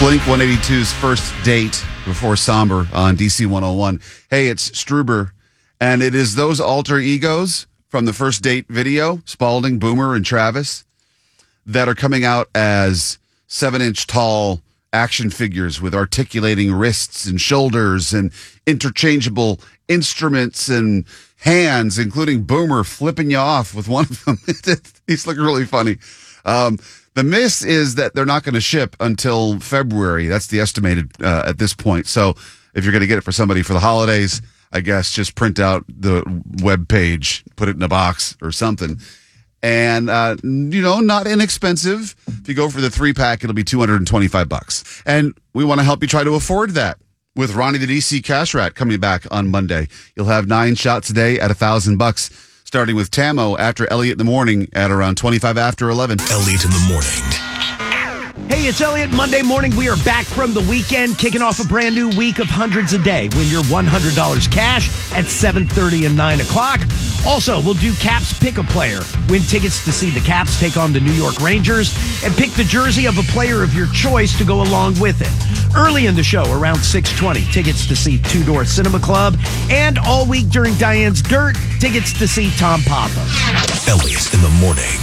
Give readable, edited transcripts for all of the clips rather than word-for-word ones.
Blink 182's First Date before Somber on DC 101. Hey, it's Struber, and it is those alter egos from the First Date video, Spalding, Boomer, and Travis, that are coming out as 7-inch tall action figures with articulating wrists and shoulders and interchangeable instruments and hands, including Boomer flipping you off with one of them. He's looking really funny. The miss is that they're not going to ship until February. That's the estimated at this point. So if you're going to get it for somebody for the holidays, I guess just print out the web page, put it in a box or something. And, not inexpensive. If you go for the 3-pack, it'll be $225. And we want to help you try to afford that with Ronnie the DC Cash Rat coming back on Monday. You'll have 9 shots a day at $1,000. Starting with Tamo after Elliot in the morning at around 25 after 11. Elliot in the morning. Hey, it's Elliot. Monday morning, we are back from the weekend, kicking off a brand new week of hundreds a day. Win your $100 cash at 7:30 and 9 o'clock. Also, we'll do Caps Pick a Player. Win tickets to see the Caps take on the New York Rangers and pick the jersey of a player of your choice to go along with it. Early in the show, around 6:20, tickets to see Two Door Cinema Club. And all week during Diane's Dirt, tickets to see Tom Papa. Elliot in the morning.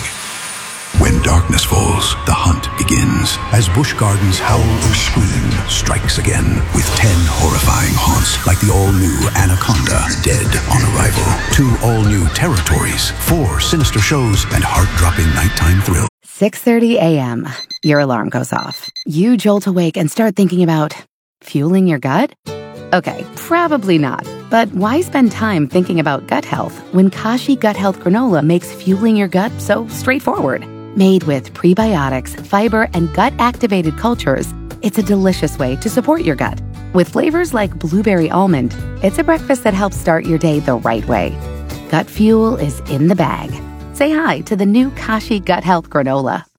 When darkness falls, the hunt begins. As Busch Gardens Howl of Scream strikes again with 10 horrifying haunts like the all-new Anaconda, Dead on Arrival, 2 all-new territories, 4 sinister shows, and heart-dropping nighttime thrills. 6:30 a.m. Your alarm goes off. You jolt awake and start thinking about fueling your gut? Okay, probably not. But why spend time thinking about gut health when Kashi Gut Health Granola makes fueling your gut so straightforward? Made with prebiotics, fiber, and gut-activated cultures, it's a delicious way to support your gut. With flavors like blueberry almond, it's a breakfast that helps start your day the right way. Gut fuel is in the bag. Say hi to the new Kashi Gut Health Granola.